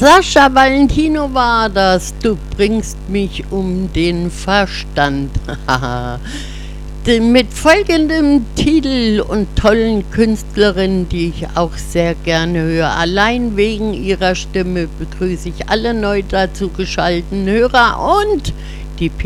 Sascha Valentino war das. Du bringst mich um den Verstand. Mit folgendem Titel und tollen Künstlerinnen, die ich auch sehr gerne höre. Allein wegen ihrer Stimme begrüße ich alle neu dazu geschalteten Hörer und die